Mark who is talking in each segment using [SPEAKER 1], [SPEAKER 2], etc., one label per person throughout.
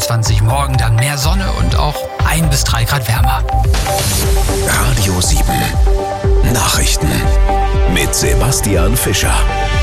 [SPEAKER 1] 22, morgen dann mehr Sonne und auch 1 bis 3 Grad wärmer.
[SPEAKER 2] Radio 7 Nachrichten mit Sebastian Fischer.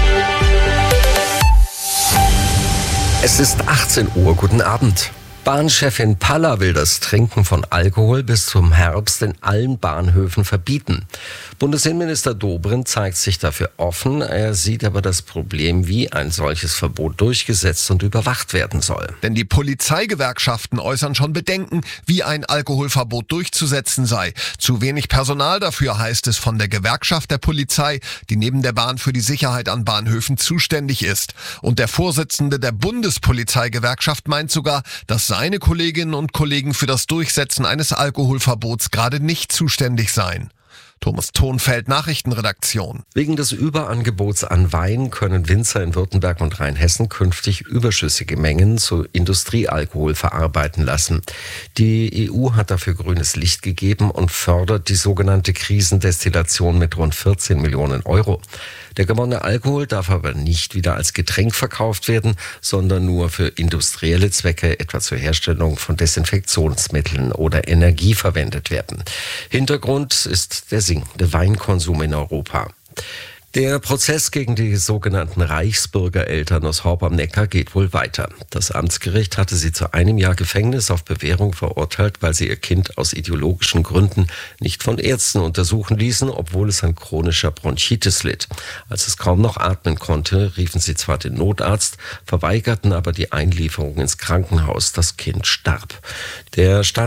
[SPEAKER 3] Es ist 18 Uhr. Guten Abend. Bahnchefin Palla will das Trinken von Alkohol bis zum Herbst in allen Bahnhöfen verbieten. Bundesinnenminister Dobrindt zeigt sich dafür offen. Er sieht aber das Problem, wie ein solches Verbot durchgesetzt und überwacht werden soll.
[SPEAKER 4] Denn die Polizeigewerkschaften äußern schon Bedenken, wie ein Alkoholverbot durchzusetzen sei. Zu wenig Personal dafür, heißt es von der Gewerkschaft der Polizei, die neben der Bahn für die Sicherheit an Bahnhöfen zuständig ist. Und der Vorsitzende der Bundespolizeigewerkschaft meint sogar, dass seine Kolleginnen und Kollegen für das Durchsetzen eines Alkoholverbots gerade nicht zuständig seien. Thomas Thonfeld, Nachrichtenredaktion.
[SPEAKER 3] Wegen des Überangebots an Wein können Winzer in Württemberg und Rheinhessen künftig überschüssige Mengen zu Industriealkohol verarbeiten lassen. Die EU hat dafür grünes Licht gegeben und fördert die sogenannte Krisendestillation mit rund 14 Millionen Euro. Der gewonnene Alkohol darf aber nicht wieder als Getränk verkauft werden, sondern nur für industrielle Zwecke, etwa zur Herstellung von Desinfektionsmitteln oder Energie verwendet werden. Hintergrund ist der sinkende Weinkonsum in Europa. Der Prozess gegen die sogenannten Reichsbürgereltern aus Horb am Neckar geht wohl weiter. Das Amtsgericht hatte sie zu 1 Jahr Gefängnis auf Bewährung verurteilt, weil sie ihr Kind aus ideologischen Gründen nicht von Ärzten untersuchen ließen, obwohl es an chronischer Bronchitis litt. Als es kaum noch atmen konnte, riefen sie zwar den Notarzt, verweigerten aber die Einlieferung ins Krankenhaus. Das Kind starb. Der